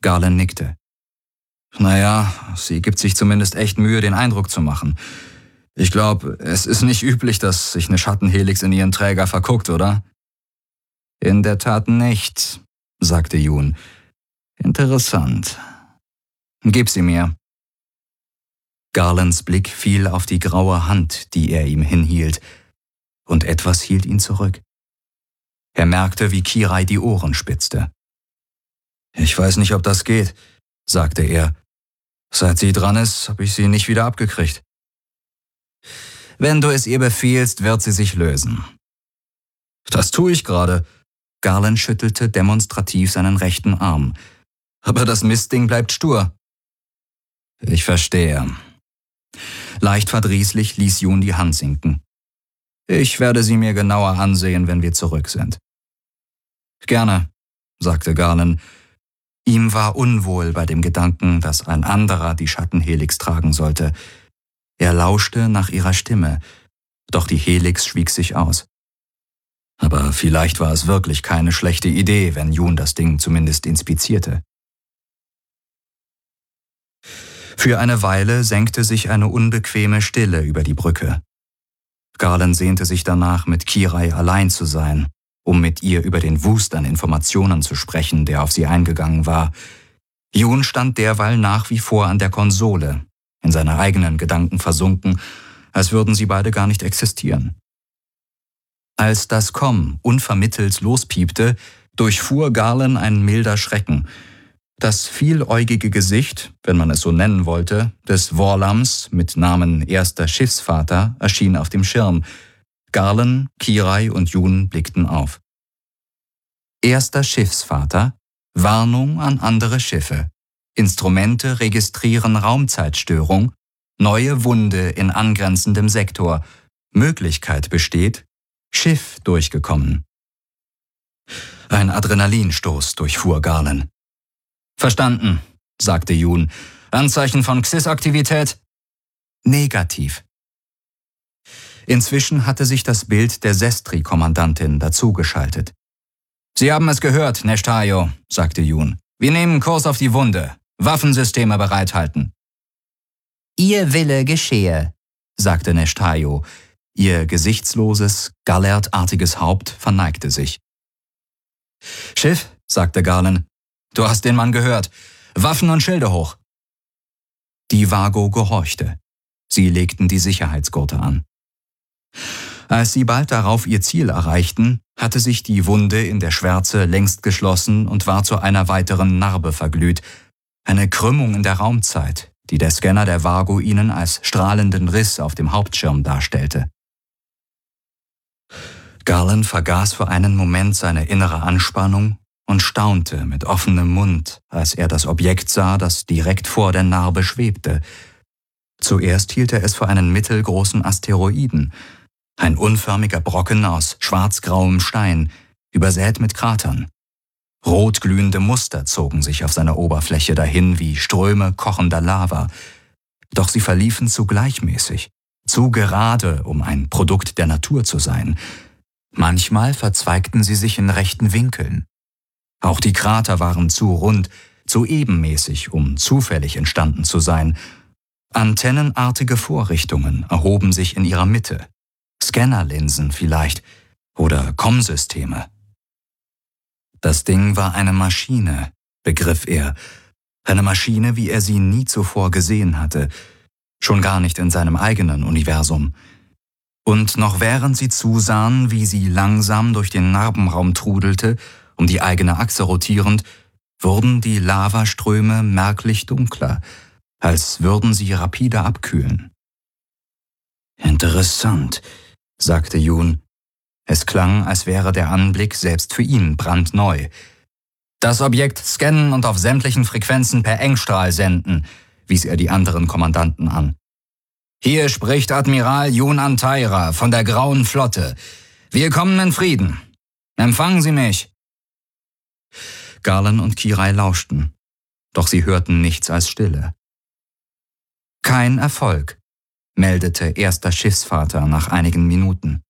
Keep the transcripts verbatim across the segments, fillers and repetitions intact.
Garland nickte. Naja, sie gibt sich zumindest echt Mühe, den Eindruck zu machen. Ich glaube, es ist nicht üblich, dass sich eine Schattenhelix in ihren Träger verguckt, oder? In der Tat nicht, sagte Jun. Interessant. Gib sie mir. Garlands Blick fiel auf die graue Hand, die er ihm hinhielt, und etwas hielt ihn zurück. Er merkte, wie Kirai die Ohren spitzte. Ich weiß nicht, ob das geht, sagte er. Seit sie dran ist, habe ich sie nicht wieder abgekriegt. Wenn du es ihr befiehlst, wird sie sich lösen. Das tue ich gerade. Garland schüttelte demonstrativ seinen rechten Arm. Aber das Mistding bleibt stur. Ich verstehe. Leicht verdrießlich ließ Jun die Hand sinken. Ich werde sie mir genauer ansehen, wenn wir zurück sind. Gerne, sagte Garland. Ihm war unwohl bei dem Gedanken, dass ein anderer die Schattenhelix tragen sollte. Er lauschte nach ihrer Stimme, doch die Helix schwieg sich aus. Aber vielleicht war es wirklich keine schlechte Idee, wenn Jun das Ding zumindest inspizierte. Für eine Weile senkte sich eine unbequeme Stille über die Brücke. Garland sehnte sich danach, mit Kirai allein zu sein, um mit ihr über den Wust an Informationen zu sprechen, der auf sie eingegangen war. Jun stand derweil nach wie vor an der Konsole, in seine eigenen Gedanken versunken, als würden sie beide gar nicht existieren. Als das Komm unvermittelt lospiepte, durchfuhr Garland ein milder Schrecken. Das vieläugige Gesicht, wenn man es so nennen wollte, des Worlams mit Namen Erster Schiffsvater erschien auf dem Schirm. Garland, Kirai und Jun blickten auf. Erster Schiffsvater, Warnung an andere Schiffe. Instrumente registrieren Raumzeitstörung, neue Wunde in angrenzendem Sektor. Möglichkeit besteht, Schiff durchgekommen. Ein Adrenalinstoß durchfuhr Garland. Verstanden, sagte Jun. Anzeichen von Xys-Aktivität? Negativ. Inzwischen hatte sich das Bild der Sestri-Kommandantin dazugeschaltet. Sie haben es gehört, Neshtayo, sagte Jun. Wir nehmen Kurs auf die Wunde. Waffensysteme bereithalten. Ihr Wille geschehe, sagte Neshtayo. Ihr gesichtsloses, gallertartiges Haupt verneigte sich. Schiff, sagte Garland, du hast den Mann gehört. Waffen und Schilde hoch. Die Vago gehorchte. Sie legten die Sicherheitsgurte an. Als sie bald darauf ihr Ziel erreichten, hatte sich die Wunde in der Schwärze längst geschlossen und war zu einer weiteren Narbe verglüht. Eine Krümmung in der Raumzeit, die der Scanner der Vago ihnen als strahlenden Riss auf dem Hauptschirm darstellte. Garland vergaß für einen Moment seine innere Anspannung und staunte mit offenem Mund, als er das Objekt sah, das direkt vor der Narbe schwebte. Zuerst hielt er es für einen mittelgroßen Asteroiden, ein unförmiger Brocken aus schwarzgrauem Stein, übersät mit Kratern. Rotglühende Muster zogen sich auf seiner Oberfläche dahin wie Ströme kochender Lava, doch sie verliefen zu gleichmäßig, zu gerade, um ein Produkt der Natur zu sein. Manchmal verzweigten sie sich in rechten Winkeln. Auch die Krater waren zu rund, zu ebenmäßig, um zufällig entstanden zu sein. Antennenartige Vorrichtungen erhoben sich in ihrer Mitte. Scannerlinsen vielleicht oder Kommsysteme. Das Ding war eine Maschine, begriff er. Eine Maschine, wie er sie nie zuvor gesehen hatte. Schon gar nicht in seinem eigenen Universum. Und noch während sie zusahen, wie sie langsam durch den Narbenraum trudelte, um die eigene Achse rotierend, wurden die Lavaströme merklich dunkler, als würden sie rapide abkühlen. Interessant, sagte Jun. Es klang, als wäre der Anblick selbst für ihn brandneu. Das Objekt scannen und auf sämtlichen Frequenzen per Engstrahl senden, wies er die anderen Kommandanten an. Hier spricht Admiral Jun Antaira von der Grauen Flotte. Wir kommen in Frieden. Empfangen Sie mich. Garland und Kirai lauschten, doch sie hörten nichts als Stille. Kein Erfolg, meldete Erster Schiffsvater nach einigen Minuten.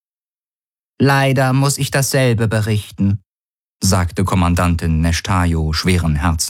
Leider muss ich dasselbe berichten, sagte Kommandantin Neshtayo schweren Herzens.